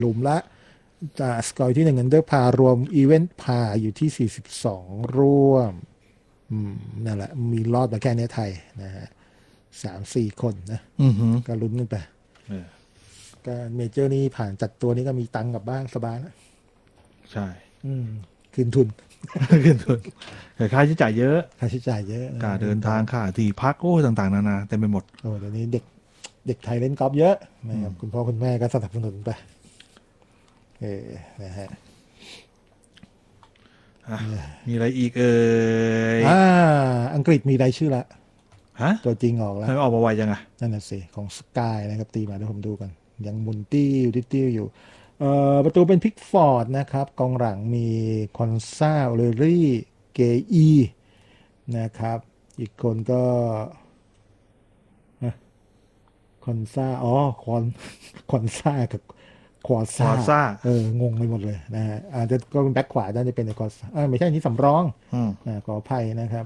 หลุมละสกอร์ที่1อันเดอร์พารวมอีเวนต์พาอยู่ที่42ร่วมนั่นแหละมีรอดมาแค่นี้ไทยนะฮะ3-4 คนนะก็ลุ้นกันไปก็เมเจอร์นี่ผ่านจัดตัวนี้ก็มีตังค์กลับบ้านสบายแล้วใช่คืนทุนขึ้นทุนแต่ค่าใช้จ่ายเยอะค่าใช้จ่ายเยอะค่าเดินทางค่าที่พักต่างๆนานาเต็มไปหมดเดี๋ยวนี้เด็กไทยเล่นกอล์ฟเยอะนะครับคุณพ่อคุณแม่ก็สนับสนุนไปนะฮะมีอะไรอีกอังกฤษมีรายชื่อละฮะตัวจริงออกแล้วออกมาไวยังไงนั่นน่ะสิของสกายนะครับตีมาเดี๋ยวผมดูกันยังหมุนติ้วอยู่ประตูเป็นพิกฟอร์ดนะครับกองหลังมีคอนซาโอเลรี่เกอีนะครับอีกคนก็คอนซาคอนซากับควอซ่างงไปหมดเลยนะฮะอาจจะก็เป็นแบ็คขวาน่าจะเป็นคอซ่าไม่ใช่นี่สำรองขออภัยนะครับ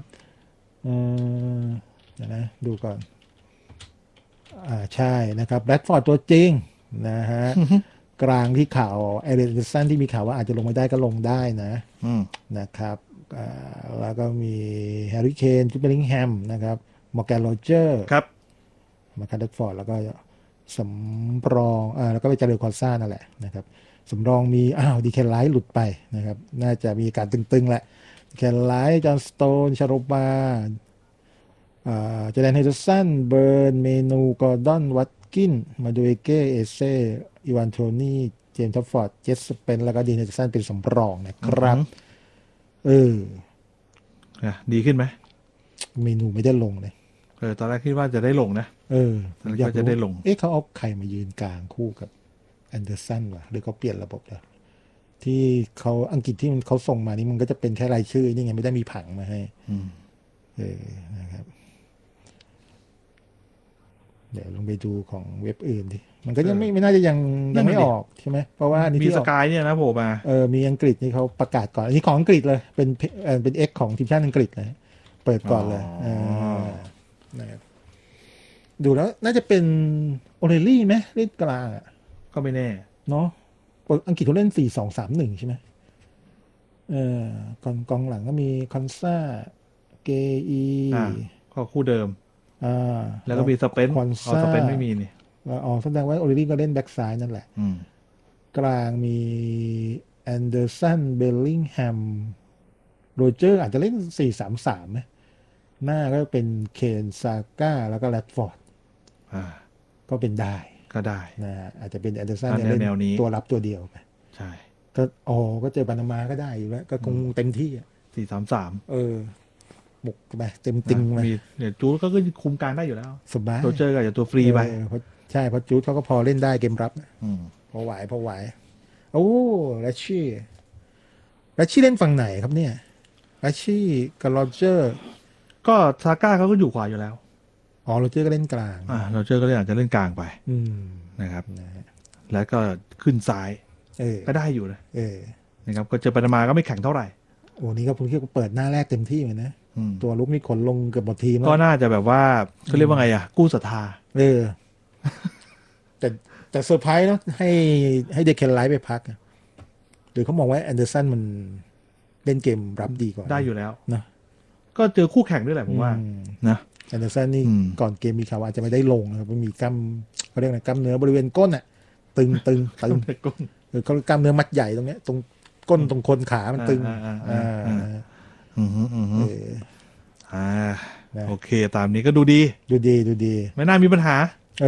เดี๋ยวนะดูก่อนใช่นะครับแบล็กฟอร์ดตัวจริงนะฮะกลางที่ข่าวเอเดนสันที่มีข่าวว่าอาจจะลงไม่ได้ก็ลงได้นะครับแล้วก็มีแฮร์รี่เคนจูเบลิงแฮมนะครับมอร์แกนโรเจอร์ครับมาคาร์เดฟอร์ดแล้วก็สำรองแล้วก็ไปเจริญคอซ่านั่นแหละนะครับสำรองมีดีแคนไลท์หลุดไปนะครับน่าจะมีการตึงๆแหละแคนไลท์จอห์นสโตนชาโรบาเจแดนเฮเดอร์สันเบิร์นเมนูกอร์ดอนวัตกินมาดูเอเก้เอเซอีวานโทนี่เจมส์ทัฟฟอร์ดเจสสเปนแล้วก็ดีนเฮเดอร์สันเป็นสำรองนะครับดีขึ้นไหมเมนูไม่ได้ลงเลยตอนแรกคิดว่าจะได้ลงนะอยากจะได้ลงเขาเอาใครมายืนกลางคู่กับแอนเดอร์สันวะหรือเขาเปลี่ยนระบบแล้วที่เขาอังกฤษที่เขาส่งมานี่มันก็จะเป็นแค่รายชื่อนี่ไงไม่ได้มีผังมาให้นะครับเดี๋ยวลองไปดูของเว็บอื่นดิมันก็ยังไม่น่าจะยังไม่ออกใช่ไหมเพราะว่านี่มีสกายเนี่ยนะผมมามีอังกฤษนี่เขาประกาศก่อนอันนี้ของอังกฤษเลยเป็นเอ็กของทีมชาติอังกฤษเลยเปิดก่อนเลยนะครับดูแล้วน่าจะเป็นโอเรลลี่ไหมเล่นกลางก็ไม่แน่เนาะอังกฤษเขาเล่น4-2-3-1ใช่ไหมกองหลังก็มีคอนซาเกอีก็คู่เดิมแล้วก็มีสเปนสเปนไม่มีนี่แสดงว่าโอเรลลี่ก็เล่นแบ็กซ้ายนั่นแหละกลางมีแอนเดอร์สันเบลลิงแฮมโรเจอร์อาจจะเล่น4-3-3ไหมหน้าก็เป็นเคนซาก้าแล้วก็แรดฟอร์ดก็เป็นได้ก็ได้นะอาจจะเป็นแอนเดอร์สันเล่นตัวรับตัวเดียวไปใช่ก็เจอปานามาก็ได้อยู่แล้วก็คงเต็มที่ 4-3-3 บุกไปเต็มติงมีเนี่ยจูดก็คุมการได้อยู่แล้วสบายตัวเจอกับอย่างตัวฟรีไปใช่เพราะจูดเขาก็พอเล่นได้เกมรับพอไหวแรชชี่เล่นฝั่งไหนครับเนี่ยแรชชี่กับโรเจอร์ก็ซาก้าเขาก็อยู่ขวาอยู่แล้วโรเจอร์ก็เล่นกลางโรเจอร์ก็อาจจะเล่นกลางไปนะครับแล้วก็ขึ้นซ้ายก็ได้อยู่นะนะครับก็เจอปานามาก็ไม่แข็งเท่าไหร่นี่ก็ผมคิดว่าเปิดหน้าแรกเต็มที่เลยนะตัวลุกนี่ขนลงเกือบหมดทีมก็น่าจะแบบว่าเขาเรียกว่าไงกู้ศรัทธาแต่เซอร์ไพรส์เนาะให้เดคเคนไลท์ไปพักหรือเขามองว่าแอนเดอร์สันมันเล่นเกมรับดีกว่าได้อยู่แล้วนะก็เจอคู่แข่งด้วยแหละผมว่านะแอนเดอร์สันนี่ก่อนเกมมีข่าวว่าจะไม่ได้ลงนะครับมีกล้ามเขาเรียกอะไรกล้ามเนื้อบริเวณก้นตึงเขากล้ามเนื้อมัดใหญ่ตรงเนี้ยตรงก้นตรงคนขามันตึงโอเคตามนี้ก็ดูดีไม่น่ามีปัญหา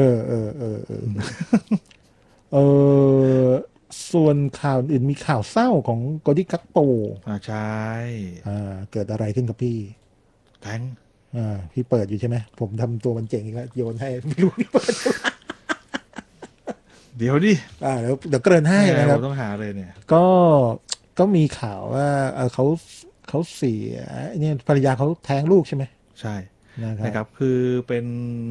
ส่วนข่าวอื่นมีข่าวเศร้าของโกดิกักโปใช่เกิดอะไรขึ้นกับพี่แทงพี่เปิดอยู่ใช่ไหมผมทำตัวมันเจ๋งอีกแล้วโยนให้ไม่รู้พี่เปิดเดี๋ยวดิเดี๋ยวเกริ่นให้นะครับต้องหาเลยเนี่ยก็มีข่าวว่าเขาเสียเนี่ยภรรยาเขาแท้งลูกใช่ไหมใช่นะครับคือเป็น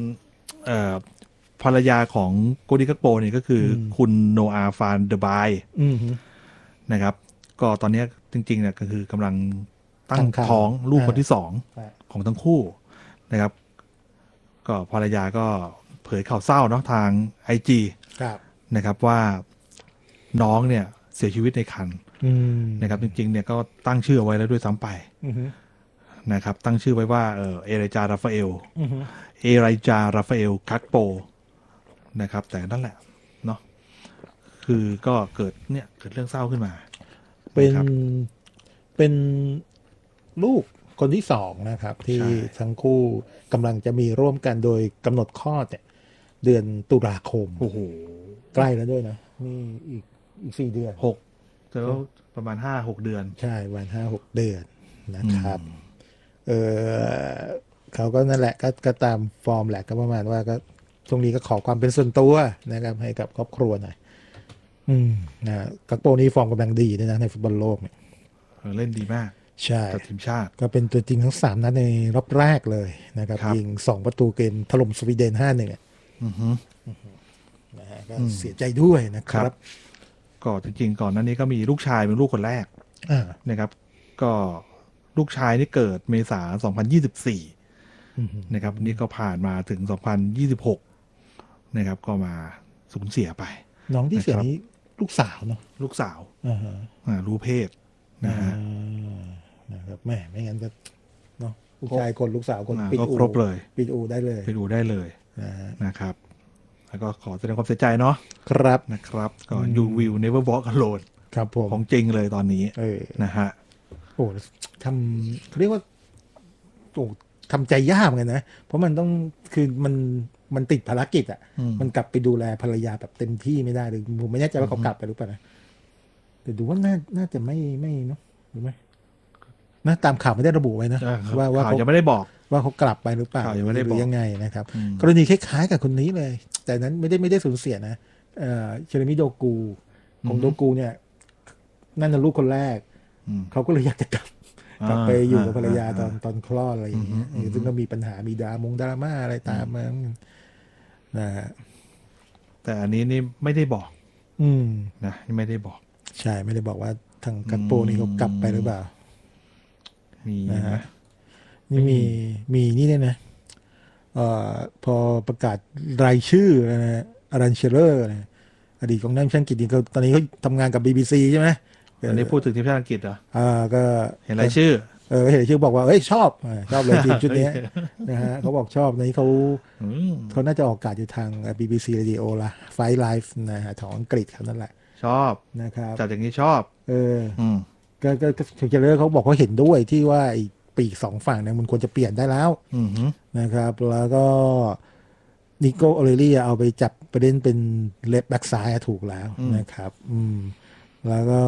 ภรรยาของโกดิกักโปนี่ก็คือคุณโนอาฟานเดบายนะครับก็ตอนนี้จริงๆเนี่ยก็คือกำลังตั้งท้องลูกคนที่2ของทั้งคู่นะครับก็ภรรยาก็เผยข่าวเศร้าเนาะทาง IG นะครับว่าน้องเนี่ยเสียชีวิตในครรภ์นะครับจริงๆเนี่ยก็ตั้งชื่อเอาไว้แล้วด้วยซ้ำไปนะครับตั้งชื่อไว้ว่าเอไรจาราฟาเอลคักโปนะครับแต่นั่นแหละเนาะคือก็เกิดเรื่องเศร้าขึ้นมาเป็นลูกคนที่สองนะครับที่ทั้งคู่กำลังจะมีร่วมกันโดยกำหนดคลอดเนี่ยเดือนตุลาคมโอ้โหใกล้แล้วด้วยนะนี่อีก4 เดือนแล้วประมาณ5-6 เดือนใช่ประมาณ5-6 เดือนนะครับเขาก็นั่นแหละก็ตามฟอร์มแหละก็ประมาณว่าก็ช่วงนี้ก็ขอความเป็นส่วนตัวนะครับให้กับครอบครัวหน่อยนะกักโปนี่ฟอร์มกำลังดีด้วยนะในฟุตบอลโลกเนี่ยเล่นดีมากใช่กับทีมชาติก็เป็นตัวจริงทั้ง3นัดในรอบแรกเลยนะครับยิง2 ประตูเกมถล่มสวีเดน 5-1นะฮะก็เสียใจด้วยนะครับก็จริงๆก่อนหน้านี้ก็มีลูกชายเป็นลูกคนแรกนะครับก็ลูกชายนี่เกิดเมษายน2024นะครับนี่ก็ผ่านมาถึง2026นะครับก็มาสูญเสียไปน้องที่เสียนี้ลูกสาวเนาะลูกสาวรู้เพศนะครับแม่ไม่งั้นจะเนาะลูกชายคนลูกสาวคนปิดอูครบเลยปิดอูได้เลยนะครับแล้วก็ขอแสดงความเสียใจเนาะครับนะครับก็ You will never walk alone ครับผมของจริงเลยตอนนี้นะฮะโอ้ทำเรียกว่าโอ้ทำใจยากเหมือนกันนะเพราะมันต้องคือมันติดภารกิจอ่ะมันกลับไปดูแลภรรยาแบบเต็มที่ไม่ได้เลยผมไม่แน่ใจว่าเขากลับไปหรือเปล่านะแต่ดูว่าน่าจะไม่เนาะหรือไม่นะตามข่าวไม่ได้ระบุไว้นะว่าเขายังไม่ได้บอกว่าเขากลับไปหรือเปล่าหรือยังไงนะครับกรณีคล้ายๆกับคนนี้เลยแต่นั้นไม่ได้สูญเสียนะเชเรมิโดกูของโดกูเนี่ยนั่นน่ะลูกคนแรกเขาก็เลยอยากจะกลับไปอยู่กับภรรยาตอนคลอดอะไรอย่างเงี้ยซึ่งก็มีปัญหามีดราม่าอะไรตามมานะฮะแต่อันนี้นี่ไม่ได้บอกนะไม่ได้บอกใช่ไม่ได้บอกว่าทางกัปโปนี่เขากลับไปหรือเปล่ามีนะฮะนี่มีนี่เนี่ยนะพอประกาศรายชื่อนะอารันเชเลอร์นะอดีตของนักทีมชาติอังกฤษนี่เขาตอนนี้เขาทำงานกับ BBC ใช่ไหมอันนี้พูดถึงทีมชาติอังกฤษเหรอก็เห็นรายชื่อเห็นรายชื่อบอกว่าเอ้ยชอบเลยทีมชุดนี้นะฮะเขาบอกชอบนี้เขาน่าจะออกอากาศอยู่ทาง BBC Radio ละFight Live นะฮะของอังกฤษเขานั่นแหละชอบนะครับจัดอย่างนี้ชอบก็เชเลอร์เขาบอกเขาเห็นด้วยที่ว่าปีก2 ฝั่งเนี่ยมันควรจะเปลี่ยนได้แล้วนะครับแล้วก็นิโก้โอเรลี่เอาไปจับประเด็นเป็นเลฟแบ็กซ้ายถูกแล้วนะครับแล้วก็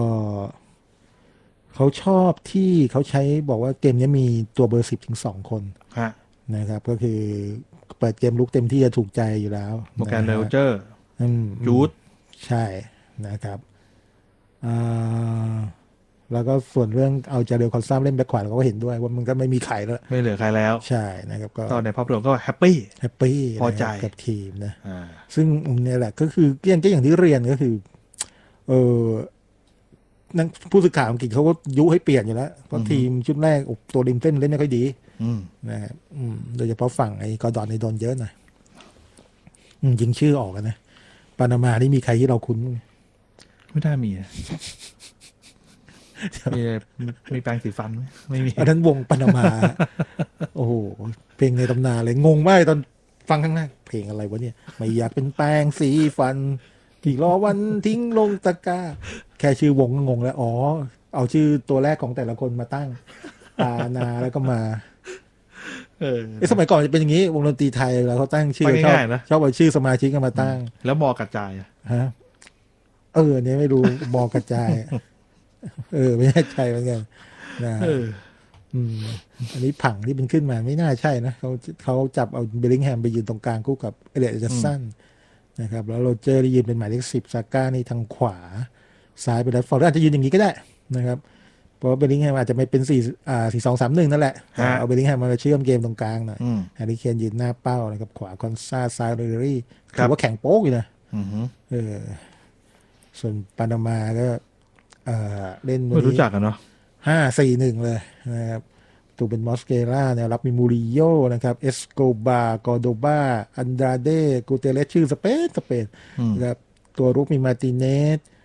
เขาชอบที่เขาใช้บอกว่าเกมนี้มีตัวเบอร์ 10 ถึง 2 คนนะครับก็คือเปิดเกมลุกเต็มที่จะถูกใจอยู่แล้วโมแกนเรลเจอร์จูดใช่นะครับแล้วก็ส่วนเรื่องเอาจาเรลคอนซัมเล่นแบ็คขวาเราก็เห็นด้วยว่ามันก็ไม่มีใครแล้วไม่เหลือใครแล้วใช่นะครับก็ในภาพรวมก็แฮปปี้พอใจกับทีมนะซึ่งเนี่ยแหละก็คืออย่างที่เรียนก็คือนักผู้สื่อข่าวอังกฤษเขาก็ยุให้เปลี่ยนอยู่แล้วเพราะทีมชุดแรกตัวริมเส้นเล่นไม่ค่อยดีนะครับโดยเฉพาะฝั่งไอ้กอร์ดอนในโดนเยอะหน่อยยิงชื่อออกกันนะปานามานี่มีใครที่เราคุ้นไม่ได้มีมีแปรงสีฟันไหมไม่มีอันนั้นวงปานามาโอ้โหเพลงในตำนานเลยงงมากตอนฟังข้างหน้าเพลงอะไรวะเนี่ยไม่อยากเป็นแปรงสีฟันที่รอวันทิ้งลงตะกร้าแค่ชื่อวงก็งงแล้วอ๋อเอาชื่อตัวแรกของแต่ละคนมาตั้งปานาแล้วก็มาสมัยก่อนจะเป็นอย่างนี้วงดนตรีไทยแล้วเขาตั้งชื่อชอบเอาชื่อสมาชิกกันมาตั้งแล้วมอกระจายฮะเนี่ยไม่รู้มอกระจายไม่แน่ใจเหมือนกันนะอันนี้ผังที่เป็นขึ้นมาไม่น่าใช่นะเขาจับเอาเบลลิงแฮมไปยืนตรงกลางคู่กับเอเลียต จัสสันนะครับแล้วโรเจอร์ได้ยืนเป็นหมายเลข10ซาก้านี่ทางขวาซ้ายเป็นแรดฟอร์ดอาจจะยืนอย่างนี้ก็ได้นะครับเพราะว่าเบลลิงแฮมอาจจะไม่เป็น4-2-3-1นั่นแหละเอาเบลลิงแฮมมาเชื่อมเกมตรงกลางหน่อยแฮร์รี่เคนยืนหน้าเป้านะครับขวาคอนซาซ้ายเรอรี่ถือว่าแข็งโป๊กอยู่นะส่วนปานามาก็เล่นไม่รู้จักกันเนาะ 5-4-1เลยนะครับถูกเป็นมอสเกล่าเนี่ยรับมีมูริโยนะครับเอสโกบากอโดบาอันดราเดกูเตเลสชื่อสเปนนะครับตัวรุกมีมาร์ติเนส